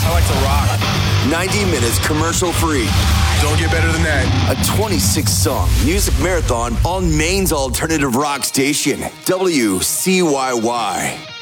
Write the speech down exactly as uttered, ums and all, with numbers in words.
I like to rock. ninety minutes commercial free. Don't get better than that. A twenty-six song music marathon on Maine's alternative rock station, W C Y Y.